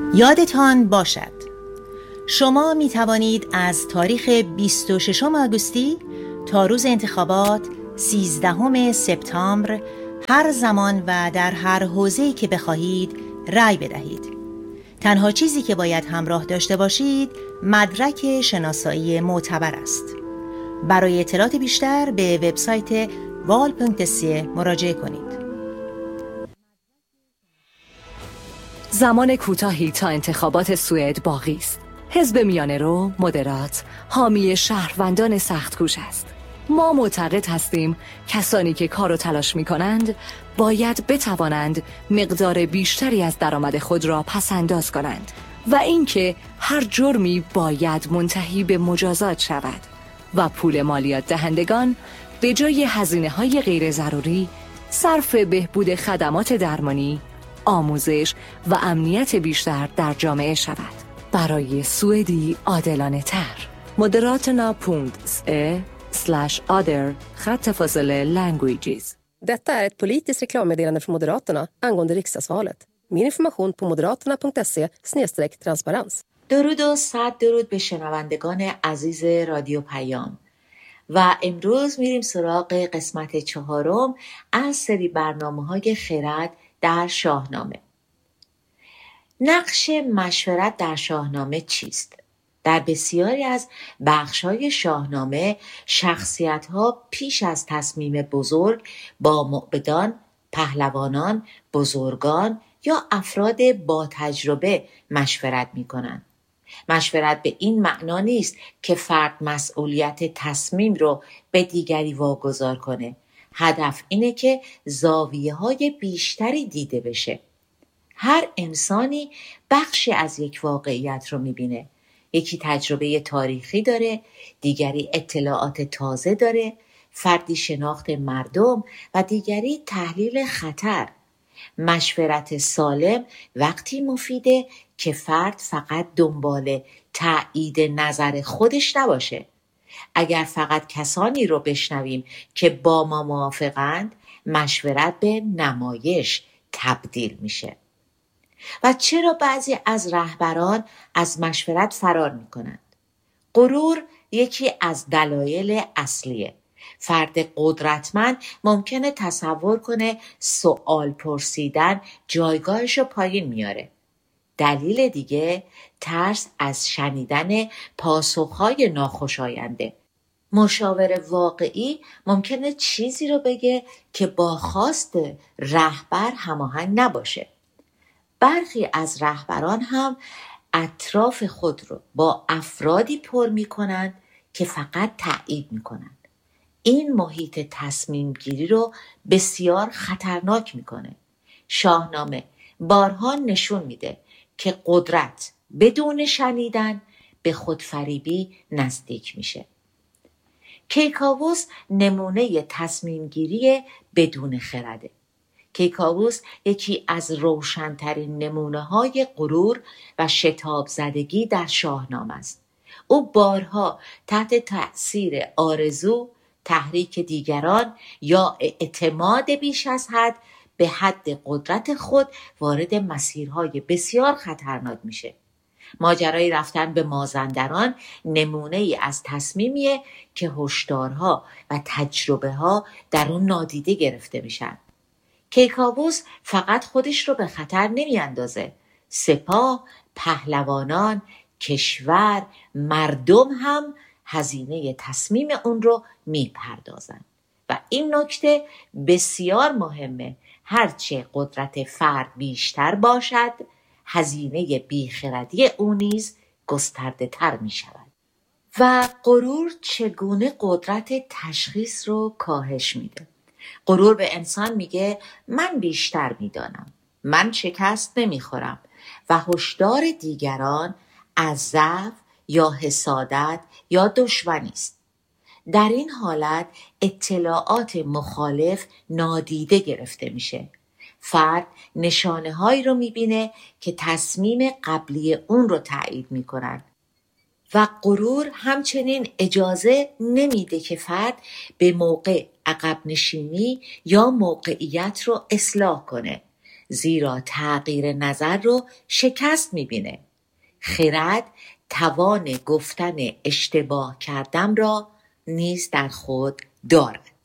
یادتان باشد شما می توانید از تاریخ 26 آگوستی تا روز انتخابات 13 سپتامبر هر زمان و در هر حوزه‌ای که بخواهید رأی بدهید. تنها چیزی که باید همراه داشته باشید مدرک شناسایی معتبر است. برای اطلاعات بیشتر به وبسایت val.se مراجعه کنید. زمان کوتاهی تا انتخابات سوئد باقی است. حزب میانه‌رو مدرات حامی شهروندان سخت‌کوش است. ما معتقد هستیم کسانی که کار و تلاش می‌کنند باید بتوانند مقدار بیشتری از درآمد خود را پس‌انداز کنند و اینکه هر جرمی باید منتهی به مجازات شود و پول مالیات دهندگان به جای هزینه‌های غیر ضروری صرف بهبود خدمات درمانی، آموزش و امنیت بیشتر در جامعه شود. برای سوئدی عادلانه تر. moderaterna.se/other_languages. Detta är ett politiskt reklammeddelande från Moderaterna angående riksdagsvalet. Mer information på moderaterna.se/transparens. درود و صد درود به شنوندگان عزیز رادیو پیام و امروز میریم سراغ قسمت 4 از سری برنامه‌های خرد در شاهنامه. نقش مشورت در شاهنامه چیست؟ در بسیاری از بخش‌های شاهنامه شخصیت‌ها پیش از تصمیم بزرگ با موبدان، پهلوانان، بزرگان یا افراد با تجربه مشورت می‌کنند. مشورت به این معنا نیست که فرد مسئولیت تصمیم رو به دیگری واگذار کنه. هدف اینه که زاویه‌های بیشتری دیده بشه. هر انسانی بخشی از یک واقعیت رو می‌بینه. یکی تجربه تاریخی داره، دیگری اطلاعات تازه داره، فردی شناخت مردم و دیگری تحلیل خطر. مشورت سالم وقتی مفیده که فرد فقط دنبال تایید نظر خودش نباشه. اگر فقط کسانی رو بشنویم که با ما موافقند، مشورت به نمایش تبدیل میشه. و چرا بعضی از رهبران از مشورت فرار میکنند؟ غرور یکی از دلایل اصلیه. فرد قدرتمند ممکنه تصور کنه سوال پرسیدن جایگاهشو پایین میاره. دلیل دیگه ترس از شنیدن پاسخهای ناخوشاینده. مشاور واقعی ممکنه چیزی رو بگه که با خواست رهبر هماهنگ نباشه. برخی از رهبران هم اطراف خود رو با افرادی پر میکنند که فقط تایید میکنند. این محیط تصمیم گیری رو بسیار خطرناک میکنه. شاهنامه بارها نشون میده که قدرت بدون شنیدن به خودفریبی نزدیک میشه. کیکاووس نمونه تصمیم گیری بدون خرده. کیکاووس یکی از روشن‌ترین نمونه‌های غرور و شتاب زدگی در شاهنامه است. او بارها تحت تأثیر آرزو، تحریک دیگران یا اعتماد بیش از حد به حد قدرت خود وارد مسیرهای بسیار خطرناک میشه. ماجرای رفتن به مازندران نمونه ای از تصمیمیه که هشدارها و تجربه ها در اون نادیده گرفته میشن. کیکاووس فقط خودش رو به خطر نمی اندازه. سپاه، پهلوانان، کشور، مردم هم هزینه تصمیم اون رو می پردازن. و این نکته بسیار مهمه. هرچه قدرت فرد بیشتر باشد، هزینه بیخردی او نیز گسترده تر می شود. و غرور چگونه قدرت تشخیص رو کاهش میده؟ غرور به انسان میگه من بیشتر میدانم، من شکست نمیخورم و هشدار دیگران از ضعف یا حسادت یا دشمنی است. در این حالت اطلاعات مخالف نادیده گرفته میشه. فرد نشانه هایی رو میبینه که تصمیم قبلی اون رو تایید میکنن و غرور همچنین اجازه نمیده که فرد به موقع عقب نشینی یا موقعیت رو اصلاح کنه. زیرا تغییر نظر رو شکست میبینه. خرد توان گفتن اشتباه کردم را نیز در خود دارد.